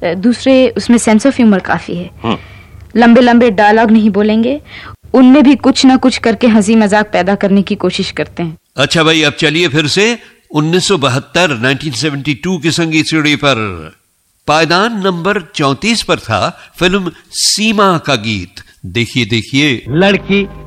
दूसरे उसमें sense of humour काफी है। लंबे लंबे डायलॉग नहीं बोलेंगे, उनमें भी कुछ ना कुछ करके हंसी मजाक पैदा करने की कोशिश करते हैं। अच्छा भाई, अब चलिए फिर से 1972 की संगीत सीढ़ी पर पायदान नंबर 34 पर था फिल्म सीमा का गीत। देखिए देखिए। लड़की